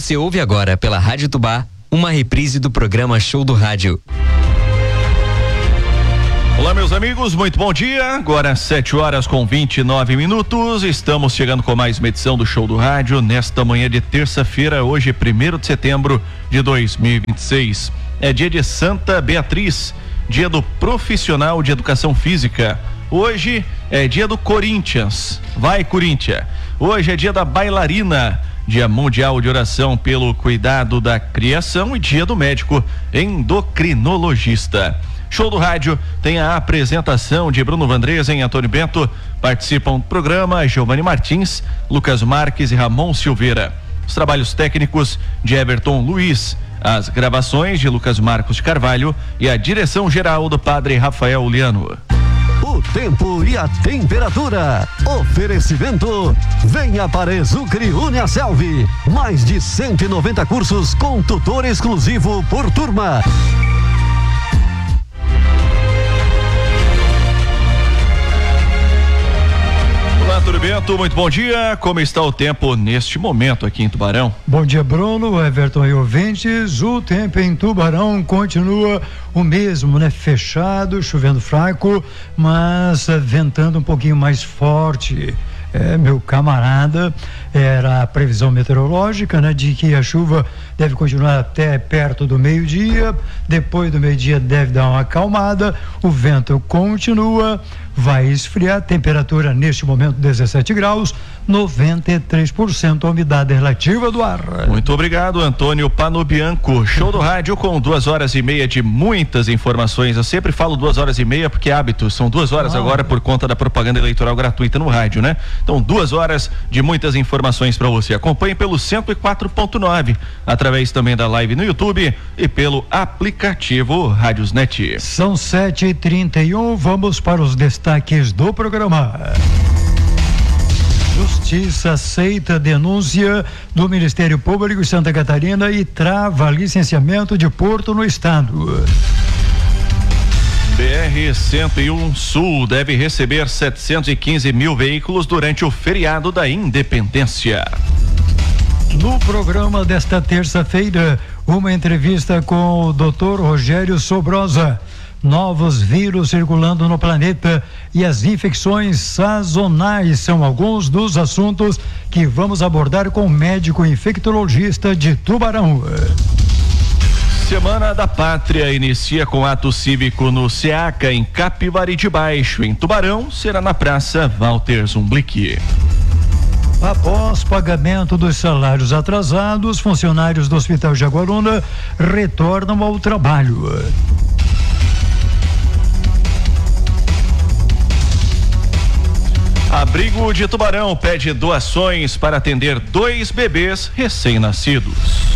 Você ouve agora pela Rádio Tubá uma reprise do programa Show do Rádio. Olá, meus amigos, muito bom dia. Agora 7h29. Estamos chegando com mais uma edição do Show do Rádio nesta manhã de terça-feira, hoje 1º de setembro de 2026. É dia de Santa Beatriz, dia do profissional de educação física. Hoje é dia do Corinthians. Vai, Corinthians! Hoje é dia da bailarina, dia mundial de oração pelo cuidado da criação e dia do médico endocrinologista. Show do Rádio tem a apresentação de Bruno Vandresa e Antônio Bento. Participam do programa Giovanni Martins, Lucas Marques e Ramon Silveira. Os trabalhos técnicos de Everton Luiz, as gravações de Lucas Marcos de Carvalho e a direção geral do padre Rafael Liano. O tempo e a temperatura. Oferecimento. Venha para Exucre Uniaselv. Mais de 190 cursos com tutor exclusivo por turma. Olá, tudo bem? Muito bom dia. Como está o tempo neste momento aqui em Tubarão? Bom dia, Bruno, Everton e ouvintes. O tempo em Tubarão continua o mesmo, né? Fechado, chovendo fraco, mas ventando um pouquinho mais forte. Meu camarada, era a previsão meteorológica, né, de que a chuva deve continuar até perto do meio-dia. Depois do meio-dia deve dar uma acalmada, o vento continua, vai esfriar, temperatura neste momento 17 graus, 93% a umidade relativa do ar. Muito obrigado, Antônio Panobianco. Show do Rádio com 2h30 de muitas informações. Eu sempre falo 2h30 porque é hábito, são 2 horas agora por conta da propaganda eleitoral gratuita no rádio, né? Então 2 horas de muitas informações para você. Acompanhe pelo 104.9, através também da live no YouTube e pelo aplicativo Rádiosnet. São 7h31, vamos para os destaques do programa. Justiça aceita a denúncia do Ministério Público de Santa Catarina e trava licenciamento de porto no estado. BR-101 Sul deve receber 715 mil veículos durante o feriado da Independência. No programa desta terça-feira, uma entrevista com o Dr. Rogério Sobrosa. Novos vírus circulando no planeta e as infecções sazonais são alguns dos assuntos que vamos abordar com o médico infectologista de Tubarão. Semana da Pátria inicia com ato cívico no SEACA, em Capivari de Baixo. Em Tubarão, será na Praça Walter Zumblick. Após pagamento dos salários atrasados, funcionários do Hospital Jaguaruna retornam ao trabalho. Abrigo de Tubarão pede doações para atender 2 bebês recém-nascidos.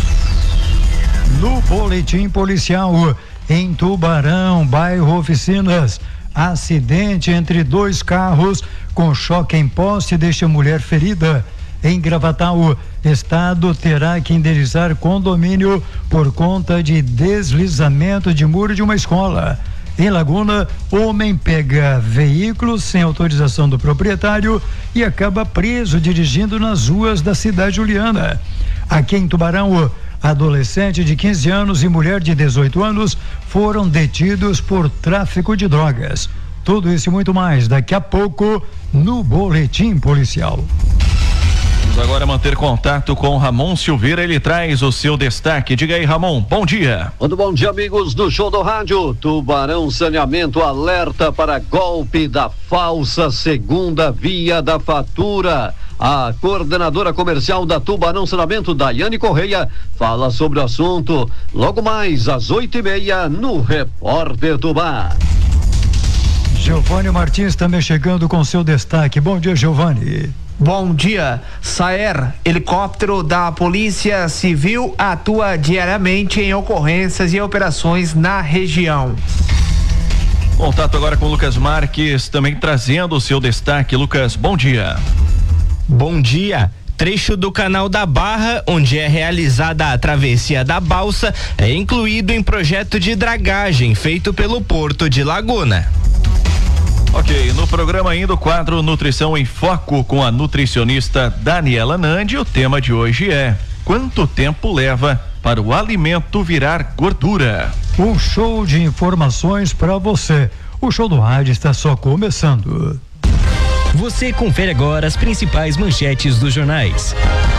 No boletim policial, em Tubarão, bairro Oficinas, acidente entre 2 carros com choque em poste deixa mulher ferida. Em Gravatal, estado terá que indenizar condomínio por conta de deslizamento de muro de uma escola. Em Laguna, homem pega veículo sem autorização do proprietário e acaba preso dirigindo nas ruas da cidade juliana. Aqui em Tubarão, adolescente de 15 anos e mulher de 18 anos foram detidos por tráfico de drogas. Tudo isso e muito mais daqui a pouco no boletim policial. Vamos agora manter contato com Ramon Silveira, ele traz o seu destaque. Diga aí, Ramon, bom dia. Muito bom dia, amigos do Show do Rádio. Tubarão Saneamento alerta para golpe da falsa segunda via da fatura. A coordenadora comercial da Tubarão Saneamento, Daiane Correia, fala sobre o assunto logo mais às 8h30 no Repórter Tubá. Giovanni Martins também chegando com seu destaque. Bom dia, Giovanni. Bom dia. SAER, helicóptero da Polícia Civil, atua diariamente em ocorrências e operações na região. Contato agora com o Lucas Marques, também trazendo o seu destaque. Lucas, bom dia. Bom dia. Trecho do Canal da Barra, onde é realizada a travessia da balsa, é incluído em projeto de dragagem feito pelo Porto de Laguna. Ok, no programa ainda o quadro Nutrição em Foco com a nutricionista Daniela Nandi. O tema de hoje é: quanto tempo leva para o alimento virar gordura. Um show de informações para você. O Show do Rádio está só começando. Você confere agora as principais manchetes dos jornais.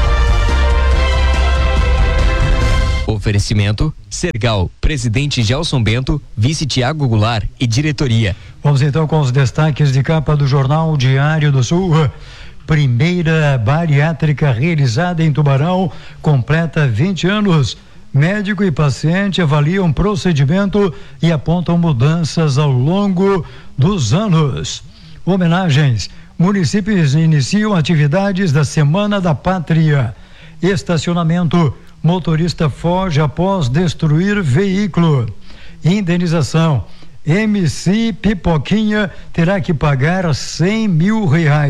Oferecimento: Sergal, presidente Gelson Bento, vice Tiago Goulart e diretoria. Vamos então com os destaques de capa do Jornal Diário do Sul. Primeira bariátrica realizada em Tubarão completa 20 anos. Médico e paciente avaliam procedimento e apontam mudanças ao longo dos anos. Homenagens. Municípios iniciam atividades da Semana da Pátria. Estacionamento. Motorista foge após destruir veículo. Indenização. MC Pipoquinha terá que pagar R$100 mil.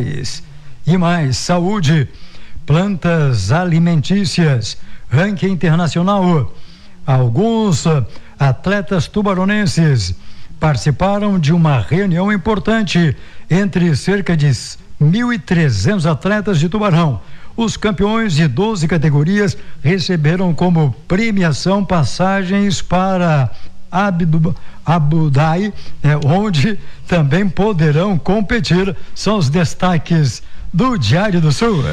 E mais, saúde. Plantas alimentícias. Ranking internacional. Alguns atletas tubaronenses participaram de uma reunião importante entre cerca de 1.300 atletas de Tubarão. Os campeões de 12 categorias receberam como premiação passagens para Abu Dhabi, onde também poderão competir. São os destaques do Diário do Sul.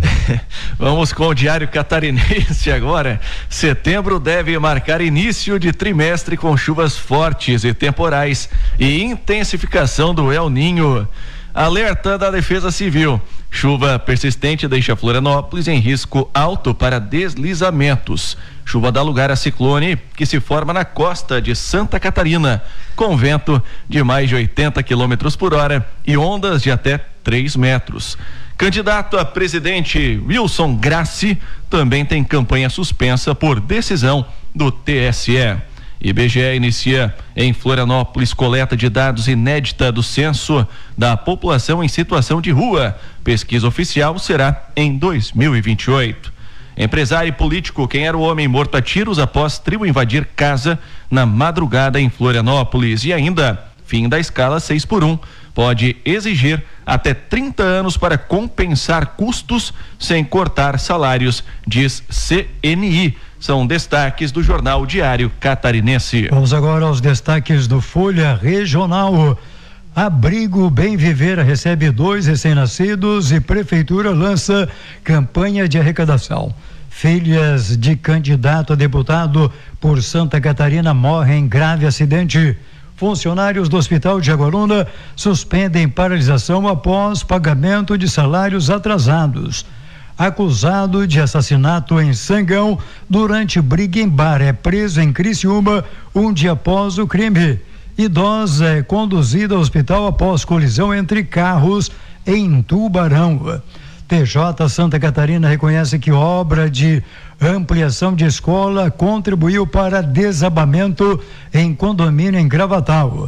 Vamos com o Diário Catarinense agora. Setembro deve marcar início de trimestre com chuvas fortes e temporais e intensificação do El Ninho. Alerta da Defesa Civil. Chuva persistente deixa Florianópolis em risco alto para deslizamentos. Chuva dá lugar a ciclone que se forma na costa de Santa Catarina, com vento de mais de 80 km por hora e ondas de até 3 metros. Candidato a presidente Wilson Grassi também tem campanha suspensa por decisão do TSE. IBGE inicia em Florianópolis coleta de dados inédita do censo da população em situação de rua. Pesquisa oficial será em 2028. Empresário e político, quem era o homem morto a tiros após trio invadir casa na madrugada em Florianópolis. E ainda, fim da escala 6x1. Pode exigir até 30 anos para compensar custos sem cortar salários, diz CNI. São destaques do Jornal Diário Catarinense. Vamos agora aos destaques do Folha Regional. Abrigo Bem Viver recebe 2 recém-nascidos e Prefeitura lança campanha de arrecadação. Filhas de candidato a deputado por Santa Catarina morrem em grave acidente. Funcionários do Hospital de Jaguaruna suspendem paralisação após pagamento de salários atrasados. Acusado de assassinato em Sangão durante briga em bar é preso em Criciúma um dia após o crime. Idosa é conduzida ao hospital após colisão entre carros em Tubarão. TJ Santa Catarina reconhece que obra de ampliação de escola contribuiu para desabamento em condomínio em Gravatal.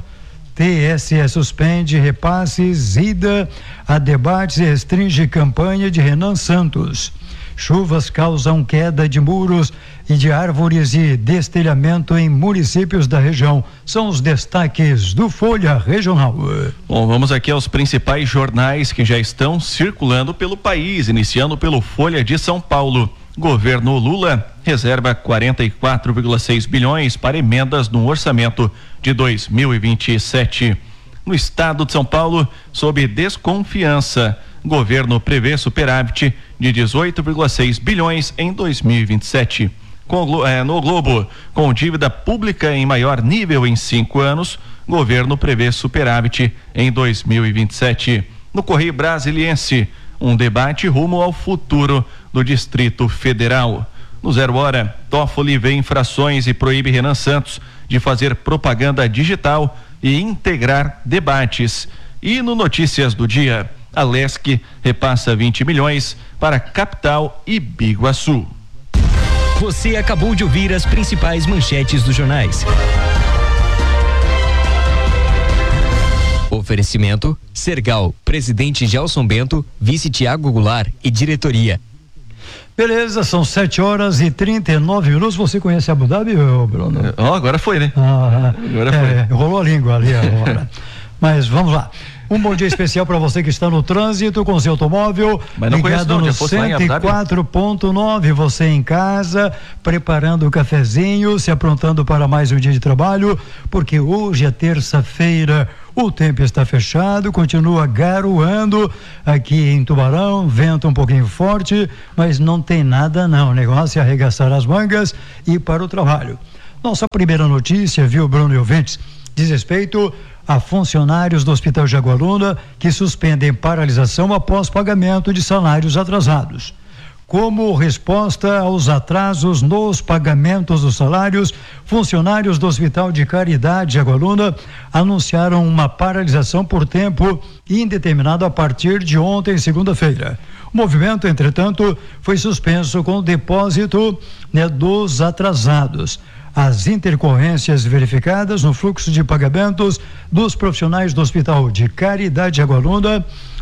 TSE suspende repasses, ida a debates e restringe campanha de Renan Santos. Chuvas causam queda de muros e de árvores e destelhamento em municípios da região. São os destaques do Folha Regional. Bom, vamos aqui aos principais jornais que já estão circulando pelo país, iniciando pelo Folha de São Paulo. Governo Lula reserva 44,6 bilhões para emendas no orçamento de 2027. No estado de São Paulo, sob desconfiança, governo prevê superávit de 18,6 bilhões em 2027. No Globo, com dívida pública em maior nível em 5 anos, governo prevê superávit em 2027. No Correio Brasiliense, um debate rumo ao futuro do Distrito Federal. No 0 Hora, Toffoli vê infrações e proíbe Renan Santos de fazer propaganda digital e integrar debates. E no Notícias do Dia, a Lesc repassa 20 milhões para Capital e Biguaçu. Você acabou de ouvir as principais manchetes dos jornais. Oferecimento: Sergal, presidente Gelson Bento, vice Tiago Goulart e diretoria. Beleza, são 7h39. Você conhece Abu Dhabi, Bruno? Agora foi, né? Agora foi. Rolou a língua ali agora. Mas vamos lá. Um bom dia especial para você que está no trânsito com seu automóvel, ligado no 104.9, você em casa, preparando o cafezinho, se aprontando para mais um dia de trabalho, porque hoje é terça-feira, o tempo está fechado, continua garoando aqui em Tubarão, vento um pouquinho forte, mas não tem nada não, o negócio é arregaçar as mangas e ir para o trabalho. Nossa primeira notícia, viu, Bruno e ouvintes, diz respeito a funcionários do Hospital Jaguaruna que suspendem paralisação após pagamento de salários atrasados. Como resposta aos atrasos nos pagamentos dos salários, funcionários do Hospital de Caridade Jaguaruna anunciaram uma paralisação por tempo indeterminado a partir de ontem, segunda-feira. O movimento, entretanto, foi suspenso com o depósito, dos atrasados. As intercorrências verificadas no fluxo de pagamentos dos profissionais do Hospital de Caridade Jaguaruna,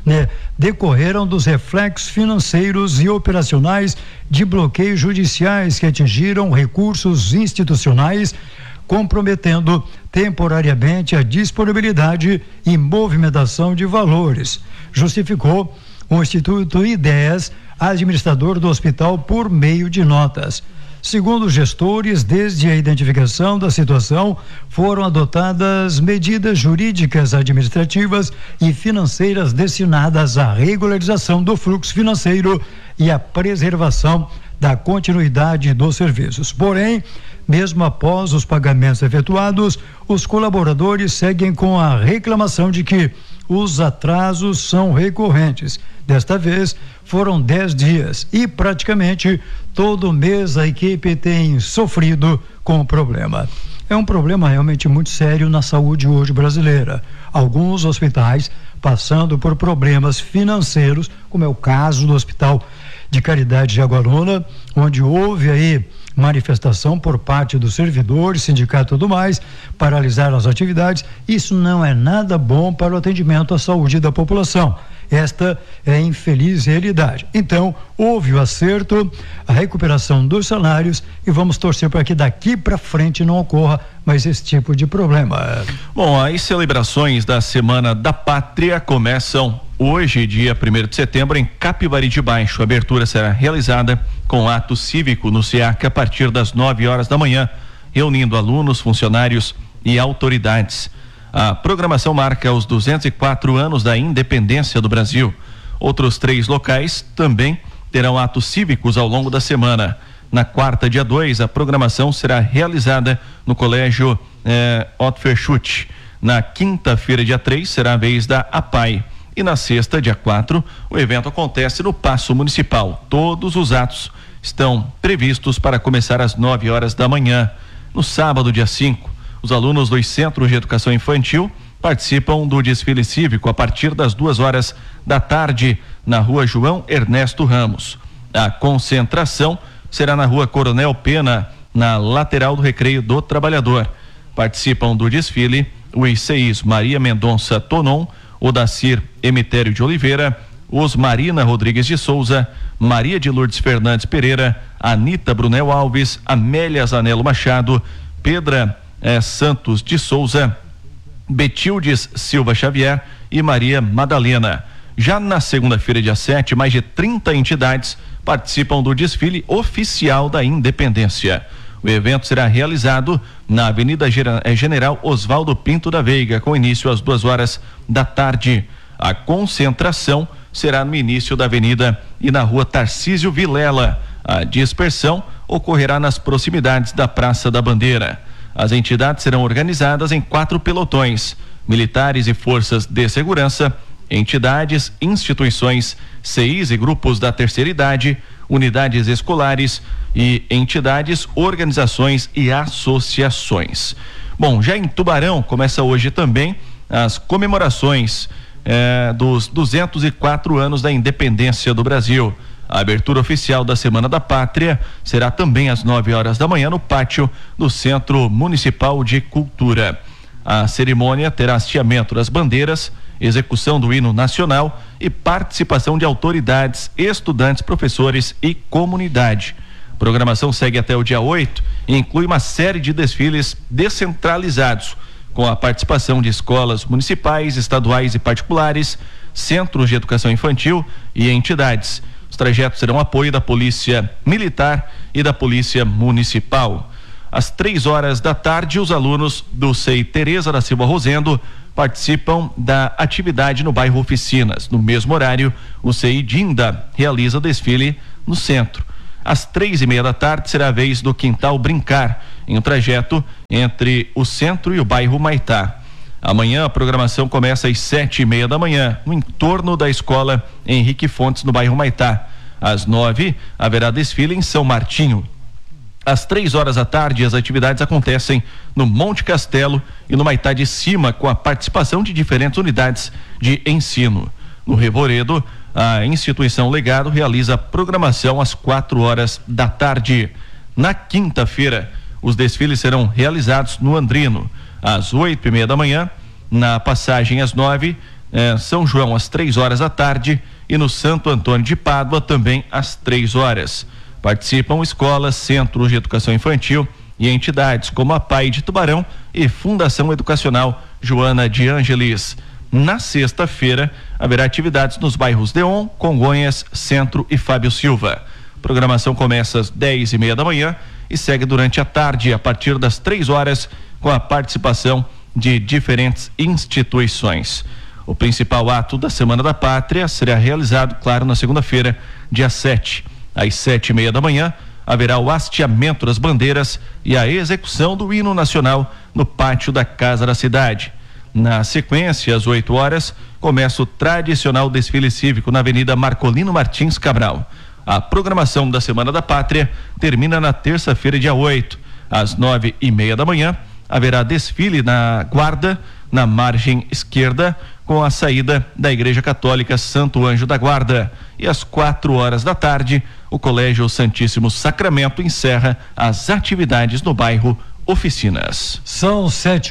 decorreram dos reflexos financeiros e operacionais de bloqueios judiciais que atingiram recursos institucionais, comprometendo temporariamente a disponibilidade e movimentação de valores, justificou o Instituto Ideias, administrador do hospital, por meio de notas. Segundo os gestores, desde a identificação da situação, foram adotadas medidas jurídicas, administrativas e financeiras destinadas à regularização do fluxo financeiro e à preservação da continuidade dos serviços. Porém, mesmo após os pagamentos efetuados, os colaboradores seguem com a reclamação de que os atrasos são recorrentes. Desta vez, foram 10 dias e praticamente todo mês a equipe tem sofrido com o problema. É um problema realmente muito sério na saúde hoje brasileira. Alguns hospitais passando por problemas financeiros, como é o caso do Hospital de Caridade de Jaguaruna, onde houve aí manifestação por parte dos servidores, sindicato e tudo mais, paralisaram as atividades. Isso não é nada bom para o atendimento à saúde da população. Esta é a infeliz realidade. Então, houve o acerto, a recuperação dos salários e vamos torcer para que daqui para frente não ocorra mais esse tipo de problema. Bom, as celebrações da Semana da Pátria começam hoje, dia 1º de setembro, em Capivari de Baixo. A abertura será realizada com ato cívico no SEAC a partir das 9 horas da manhã, reunindo alunos, funcionários e autoridades. A programação marca os 204 anos da independência do Brasil. Outros 3 locais também terão atos cívicos ao longo da semana. Na quarta, dia 2, a programação será realizada no Colégio Otto Verschutt. Na quinta-feira, dia 3, será a vez da APAI. E na sexta, dia 4, o evento acontece no Paço Municipal. Todos os atos estão previstos para começar às 9 horas da manhã. No sábado, dia 5, os alunos dos Centros de Educação Infantil participam do desfile cívico a partir das 2 horas da tarde na Rua João Ernesto Ramos. A concentração será na Rua Coronel Pena, na lateral do Recreio do Trabalhador. Participam do desfile o ICIs Maria Mendonça Tonon, Odacir Emitério de Oliveira, Osmarina Rodrigues de Souza, Maria de Lourdes Fernandes Pereira, Anita Brunel Alves, Amélia Zanello Machado, Pedra Santos de Souza, Betildes Silva Xavier e Maria Madalena. Já na segunda-feira, dia 7, mais de 30 entidades participam do desfile oficial da Independência. O evento será realizado na Avenida General Oswaldo Pinto da Veiga, com início às 2 horas da tarde. A concentração será no início da avenida e na Rua Tarcísio Vilela. A dispersão ocorrerá nas proximidades da Praça da Bandeira. As entidades serão organizadas em 4 pelotões: militares e forças de segurança, entidades, instituições, CIs e grupos da terceira idade, unidades escolares e entidades, organizações e associações. Bom, já em Tubarão começa hoje também as comemorações dos 204 anos da independência do Brasil. A abertura oficial da Semana da Pátria será também às 9 horas da manhã no pátio do Centro Municipal de Cultura. A cerimônia terá hasteamento das bandeiras, execução do hino nacional e participação de autoridades, estudantes, professores e comunidade. A programação segue até o dia 8 e inclui uma série de desfiles descentralizados, com a participação de escolas municipais, estaduais e particulares, centros de educação infantil e entidades. Os trajetos terão apoio da Polícia Militar e da Polícia Municipal. Às 3 da tarde, os alunos do CEI Tereza da Silva Rosendo participam da atividade no bairro Oficinas. No mesmo horário, o CEI Dinda realiza desfile no centro. Às 3:30 da tarde será a vez do Quintal Brincar, em um trajeto entre o centro e o bairro Maitá. Amanhã a programação começa às 7:30 da manhã, no entorno da escola Henrique Fontes, no bairro Maitá. Às 9 haverá desfile em São Martinho. Às 3 da tarde, as atividades acontecem no Monte Castelo e no Maitá de Cima, com a participação de diferentes unidades de ensino. No Revoredo, a instituição Legado realiza a programação às 4 da tarde. Na quinta-feira, os desfiles serão realizados no Andrino, às 8:30 da manhã, na Passagem às 9, São João às 3 da tarde e no Santo Antônio de Pádua também às 3. Participam escolas, centros de educação infantil e entidades como a PAI de Tubarão e Fundação Educacional Joana de Ângeles. Na sexta-feira, haverá atividades nos bairros Deon, Congonhas, Centro e Fábio Silva. A programação começa às 10:30 da manhã e segue durante a tarde, a partir das 3, com a participação de diferentes instituições. O principal ato da Semana da Pátria será realizado, claro, na segunda-feira, dia 7. Às 7:30 da manhã, haverá o hasteamento das bandeiras e a execução do hino nacional no pátio da Casa da Cidade. Na sequência, às 8, começa o tradicional desfile cívico na Avenida Marcolino Martins Cabral. A programação da Semana da Pátria termina na terça-feira, dia 8. Às 9:30 da manhã, haverá desfile na Guarda, na margem esquerda, com a saída da Igreja Católica Santo Anjo da Guarda. E às 4 da tarde, o Colégio Santíssimo Sacramento encerra as atividades no bairro Oficinas. São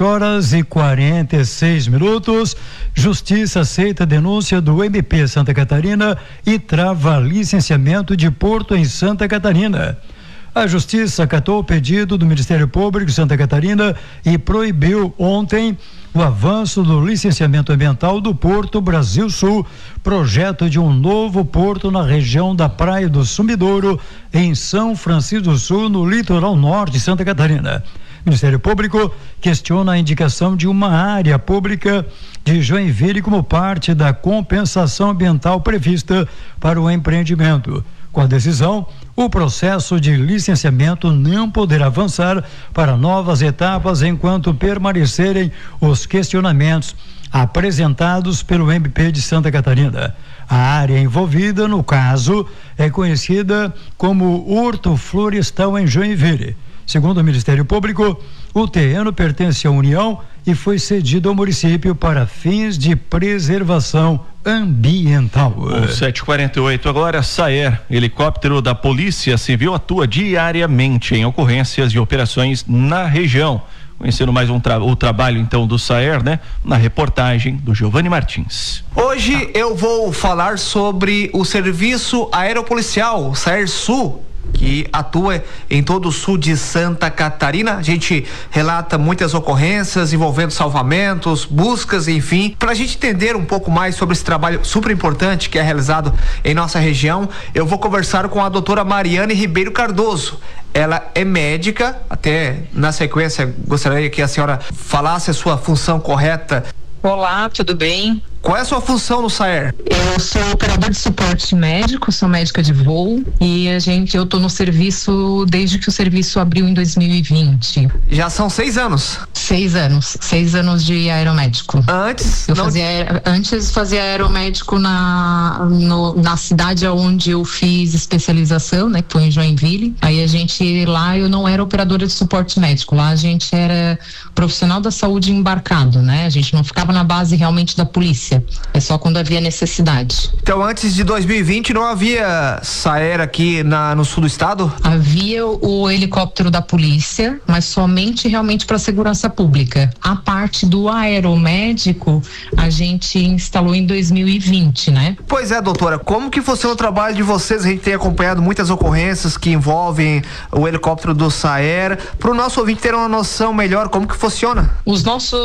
7:46. Justiça aceita a denúncia do MP Santa Catarina e trava licenciamento de porto em Santa Catarina. A Justiça acatou o pedido do Ministério Público de Santa Catarina e proibiu ontem o avanço do licenciamento ambiental do Porto Brasil Sul, projeto de um novo porto na região da Praia do Sumidouro, em São Francisco do Sul, no litoral norte de Santa Catarina. O Ministério Público questiona a indicação de uma área pública de Joinville como parte da compensação ambiental prevista para o empreendimento. Com a decisão, o processo de licenciamento não poderá avançar para novas etapas enquanto permanecerem os questionamentos apresentados pelo MP de Santa Catarina. A área envolvida, no caso, é conhecida como Horto Florestal em Joinville. Segundo o Ministério Público, o terreno pertence à União e foi cedido ao município para fins de preservação ambiental. 7:48 agora. SAER, helicóptero da Polícia Civil, atua diariamente em ocorrências e operações na região. Conhecendo mais o trabalho então do SAER, né? Na reportagem do Giovanni Martins. Hoje eu vou falar sobre o serviço aeropolicial, o SAER Sul, que atua em todo o sul de Santa Catarina. A gente relata muitas ocorrências envolvendo salvamentos, buscas, enfim. Para a gente entender um pouco mais sobre esse trabalho super importante que é realizado em nossa região, eu vou conversar com a doutora Mariane Ribeiro Cardoso. Ela é médica, até na sequência gostaria que a senhora falasse a sua função correta. Olá, tudo bem? Qual é a sua função no SAER? Eu sou operador de suporte médico, sou médica de voo e eu tô no serviço desde que o serviço abriu em 2020. Já são 6 anos. 6 anos. 6 anos de aeromédico. Antes? Antes fazia aeromédico na cidade onde eu fiz especialização, né? Que foi em Joinville. Aí lá eu não era operadora de suporte médico, lá a gente era profissional da saúde embarcado, né? A gente não ficava na base realmente da polícia. emergência. É só quando havia necessidade. Então, antes de 2020 não havia SAER aqui no sul do estado? Havia o helicóptero da polícia, mas somente realmente para segurança pública. A parte do aeromédico a gente instalou em 2020, né? Pois é, doutora, como que funciona o trabalho de vocês? A gente tem acompanhado muitas ocorrências que envolvem o helicóptero do SAER. Para o nosso ouvinte ter uma noção melhor, como que funciona? Os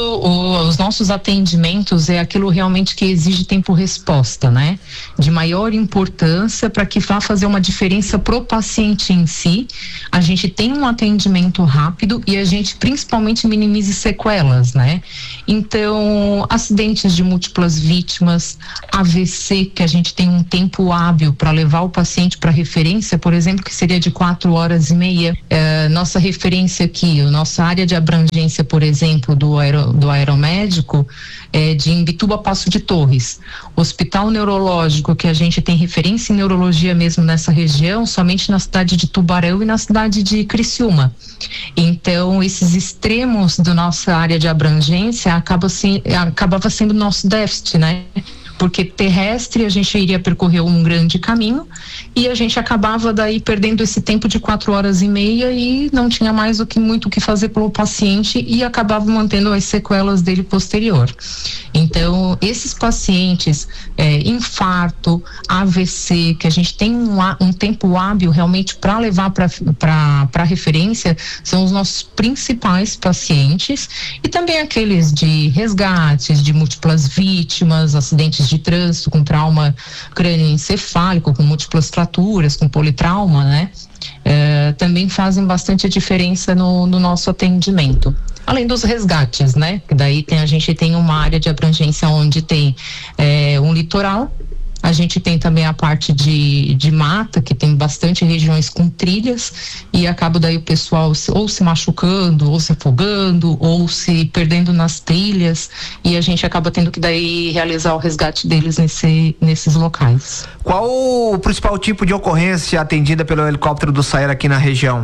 nossos atendimentos é aquilo realmente que exige tempo-resposta, né? De maior importância para que vá fazer uma diferença pro paciente em si. A gente tem um atendimento rápido e a gente principalmente minimize sequelas, né? Então, acidentes de múltiplas vítimas, AVC, que a gente tem um tempo hábil para levar o paciente para referência, por exemplo, que seria de 4h30. Nossa referência aqui, a nossa área de abrangência, por exemplo, do aeromédico, é de Imbituba, Passo de Torres. Hospital neurológico, que a gente tem referência em neurologia mesmo nessa região, somente na cidade de Tubarão e na cidade de Criciúma. Então, esses extremos da nossa área de abrangência acabava sendo nosso déficit, né? Porque terrestre a gente iria percorrer um grande caminho e a gente acabava daí perdendo esse tempo de 4h30 e não tinha mais muito o que fazer pelo paciente e acabava mantendo as sequelas dele posterior. Então, esses pacientes, infarto, AVC, que a gente tem um tempo hábil realmente para levar para referência, são os nossos principais pacientes, e também aqueles de resgates, de múltiplas vítimas, acidentes de trânsito com trauma crânioencefálico, com múltiplas fraturas, com politrauma, né? Também fazem bastante a diferença no nosso atendimento. Além dos resgates, né? Daí a gente tem uma área de abrangência onde tem um litoral. A gente tem também a parte de mata, que tem bastante regiões com trilhas, e acaba daí o pessoal ou se machucando, ou se afogando, ou se perdendo nas trilhas, e a gente acaba tendo que daí realizar o resgate deles nesses locais. Qual o principal tipo de ocorrência atendida pelo helicóptero do SAER aqui na região?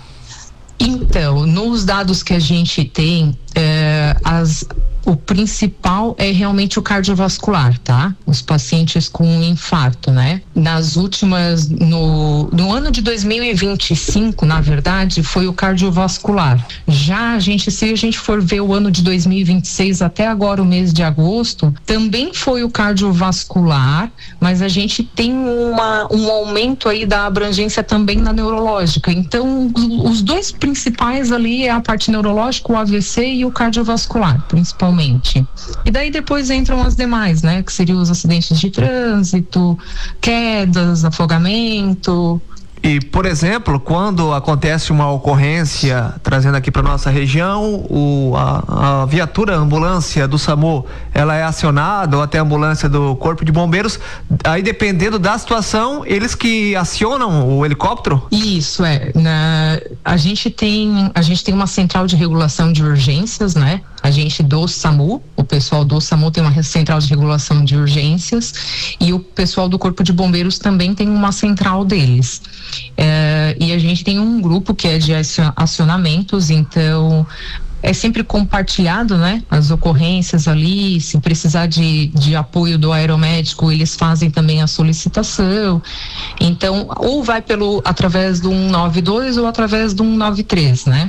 Então, nos dados que a gente tem, o principal é realmente o cardiovascular, tá? Os pacientes com infarto, né? Nas últimas, no ano de 2025, na verdade, foi o cardiovascular. Já se a gente for ver o ano de 2026 até agora, o mês de agosto, também foi o cardiovascular, mas a gente tem um aumento aí da abrangência também na neurológica. Então, os dois principais ali é a parte neurológica, o AVC e o cardiovascular, principalmente. E daí depois entram as demais, né? Que seriam os acidentes de trânsito, quedas, afogamento. E, por exemplo, quando acontece uma ocorrência, trazendo aqui para nossa região, a viatura, a ambulância do SAMU, ela é acionada, ou até a ambulância do Corpo de Bombeiros, aí dependendo da situação, eles que acionam o helicóptero? Isso, a gente tem uma central de regulação de urgências, né? A gente do SAMU, o pessoal do SAMU tem uma central de regulação de urgências, e o pessoal do Corpo de Bombeiros também tem uma central deles. E a gente tem um grupo que é de acionamentos, então é sempre compartilhado, né? As ocorrências ali, se precisar de apoio do aeromédico, eles fazem também a solicitação. Então, ou vai através do 192 ou através do 193, né?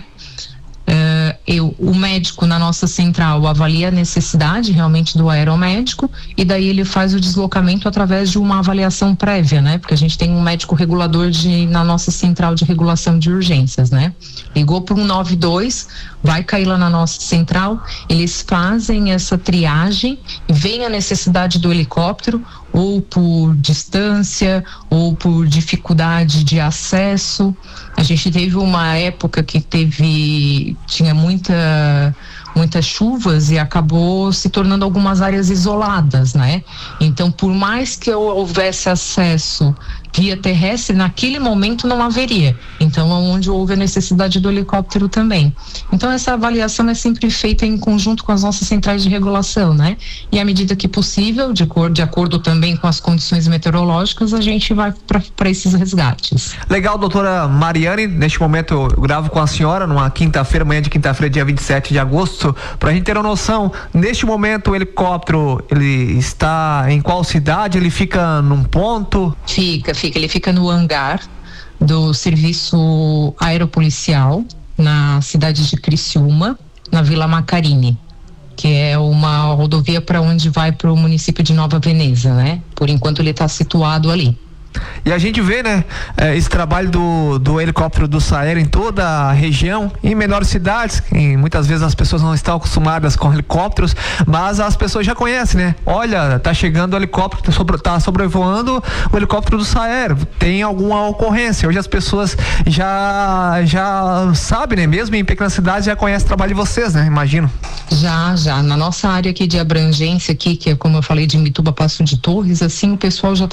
O médico na nossa central avalia a necessidade realmente do aeromédico, e daí ele faz o deslocamento através de uma avaliação prévia, né? Porque a gente tem um médico regulador na nossa central de regulação de urgências, né? Ligou para 192, vai cair lá na nossa central, eles fazem essa triagem, veem a necessidade do helicóptero, ou por distância, ou por dificuldade de acesso. A gente teve uma época que tinha muitas chuvas e acabou se tornando algumas áreas isoladas, né? Então, por mais que houvesse acesso via terrestre, naquele momento não haveria. Então, onde houve a necessidade do helicóptero também. Então, essa avaliação é sempre feita em conjunto com as nossas centrais de regulação, né? E à medida que possível, de acordo também com as condições meteorológicas, a gente vai para esses resgates. Legal, doutora Mariane. Neste momento eu gravo com a senhora numa quinta-feira, manhã de quinta-feira, dia 27 de agosto. serviço, pra gente ter uma noção, neste momento o helicóptero, ele está em qual cidade? Ele fica num ponto? Ele fica no hangar do serviço aeropolicial na cidade de Criciúma, na Vila Macarini, que é uma rodovia para onde vai para o município de Nova Veneza, né? Por enquanto ele está situado ali. E a gente vê, né, esse trabalho do helicóptero do SAER em toda a região, em menores cidades, e muitas vezes as pessoas não estão acostumadas com helicópteros, mas as pessoas já conhecem, né? Olha, tá chegando o helicóptero, tá sobrevoando o helicóptero do SAER, tem alguma ocorrência. Hoje as pessoas já sabem, né? Mesmo em pequenas cidades já conhecem o trabalho de vocês, né? Imagino. Já. Na nossa área aqui de abrangência aqui, que é como eu falei, de Imbituba, Passo de Torres, assim, o pessoal já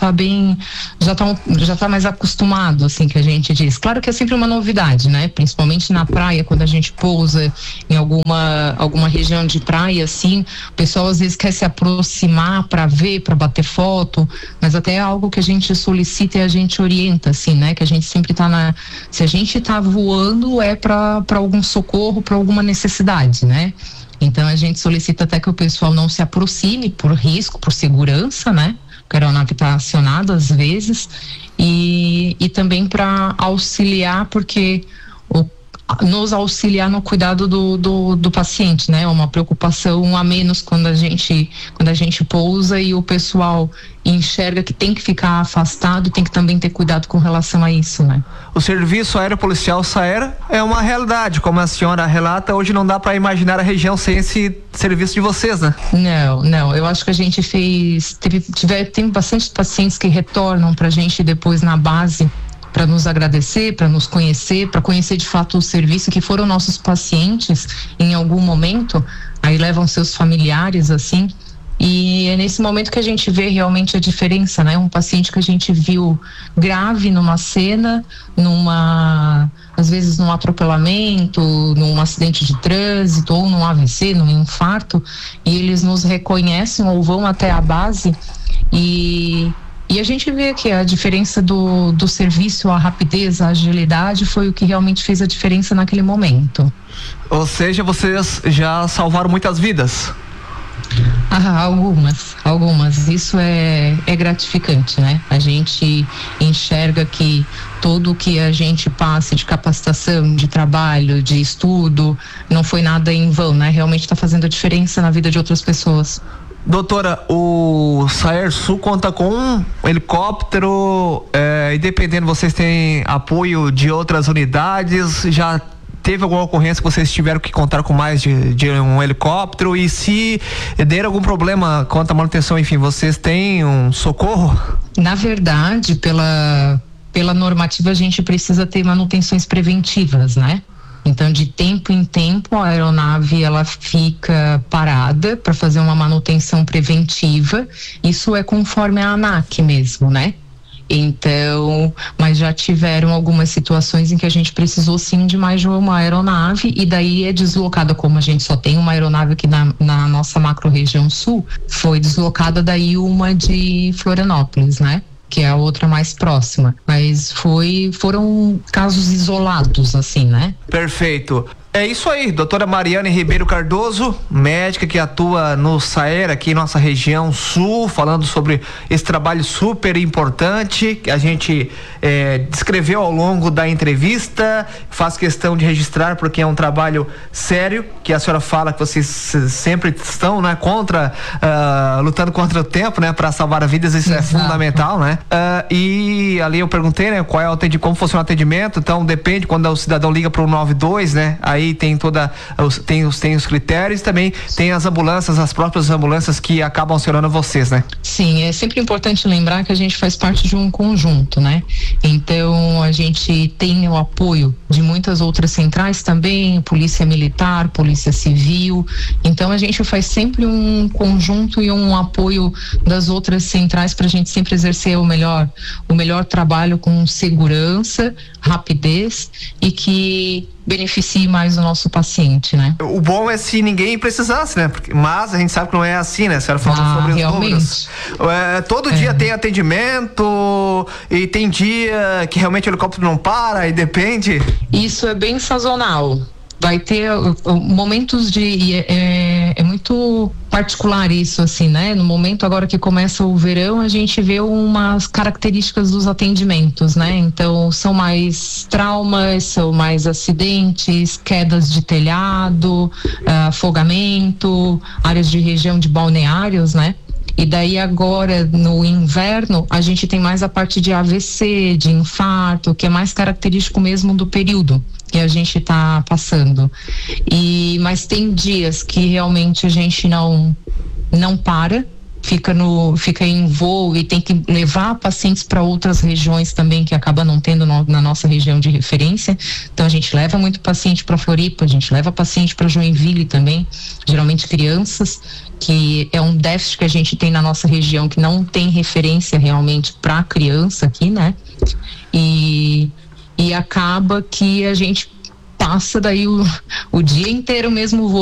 tá mais acostumado, assim, que a gente diz. Claro que é sempre uma novidade, né? Principalmente na praia, quando a gente pousa em alguma região de praia, assim, o pessoal às vezes quer se aproximar para ver, para bater foto, mas até é algo que a gente solicita e a gente orienta, assim, né? Que a gente sempre tá se a gente tá voando é para algum socorro, para alguma necessidade, né? Então a gente solicita até que o pessoal não se aproxime por risco, por segurança, né? A aeronave está acionada às vezes e também para auxiliar, porque nos auxiliar no cuidado do paciente, né? Uma preocupação a menos quando a gente pousa e o pessoal enxerga que tem que ficar afastado, tem que também ter cuidado com relação a isso, né? O serviço aeropolicial SAER é uma realidade, como a senhora relata, hoje não dá para imaginar a região sem esse serviço de vocês, né? Não, eu acho que a gente tem bastante pacientes que retornam pra gente depois na base para nos agradecer, para nos conhecer, para conhecer de fato o serviço, que foram nossos pacientes em algum momento, aí levam seus familiares, assim, e é nesse momento que a gente vê realmente a diferença, né? Um paciente que a gente viu grave numa cena, às vezes num atropelamento, num acidente de trânsito, ou num AVC, num infarto, e eles nos reconhecem ou vão até a base e a gente vê que a diferença do serviço, a rapidez, a agilidade foi o que realmente fez a diferença naquele momento. Ou seja, vocês já salvaram muitas vidas? Algumas. Isso é gratificante, né? A gente enxerga que tudo que a gente passa de capacitação, de trabalho, de estudo, não foi nada em vão, né? Realmente está fazendo a diferença na vida de outras pessoas. Doutora, o SAER Sul conta com um helicóptero, e dependendo, vocês têm apoio de outras unidades, já teve alguma ocorrência que vocês tiveram que contar com mais de um helicóptero, e se der algum problema quanto à manutenção, enfim, vocês têm um socorro? Na verdade, pela normativa, a gente precisa ter manutenções preventivas, né? Então, de tempo em tempo, a aeronave ela fica parada para fazer uma manutenção preventiva. Isso é conforme a ANAC mesmo, né? Então, mas já tiveram algumas situações em que a gente precisou sim de mais de uma aeronave, e daí é deslocada, como a gente só tem uma aeronave aqui na nossa macro-região sul, foi deslocada daí uma de Florianópolis, né? Que é a outra mais próxima, mas foram casos isolados, assim, né? Perfeito. É isso aí, doutora Mariane Ribeiro Cardoso, médica que atua no SAER aqui em nossa região sul, falando sobre esse trabalho super importante que a gente descreveu ao longo da entrevista. Faz questão de registrar porque é um trabalho sério, que a senhora fala que vocês sempre estão, né, lutando contra o tempo, né, para salvar vidas. Isso Exato. É fundamental, né? E ali eu perguntei, né, como funciona o atendimento. Então depende, quando o cidadão liga para o 92, né, aí tem tem os critérios, também tem as ambulâncias, as próprias ambulâncias que acabam acionando vocês, né? Sim, é sempre importante lembrar que a gente faz parte de um conjunto, né? Então a gente tem o apoio de muitas outras centrais também, Polícia Militar, Polícia Civil. Então a gente faz sempre um conjunto e um apoio das outras centrais para a gente sempre exercer o melhor trabalho com segurança, rapidez e que beneficie mais o nosso paciente, né? O bom é se ninguém precisasse, né? Mas a gente sabe que não é assim, né? A senhora falou sobre os números. Todo dia tem atendimento e tem dia que realmente o helicóptero não para e depende. Isso é bem sazonal. vai ter momentos de é muito particular isso, assim, né? No momento agora que começa o verão, a gente vê umas características dos atendimentos, né? Então são mais traumas, são mais acidentes, quedas de telhado, afogamento, áreas de região de balneários, né? E daí agora no inverno a gente tem mais a parte de AVC, de infarto, que é mais característico mesmo do período que a gente está passando. Mas tem dias que realmente a gente não para, fica em voo e tem que levar pacientes para outras regiões também que acaba não tendo na nossa região de referência. Então a gente leva muito paciente para Floripa, a gente leva paciente para Joinville também, geralmente crianças, que é um déficit que a gente tem na nossa região, que não tem referência realmente para criança aqui, né? E acaba que a gente passa daí o dia inteiro mesmo voando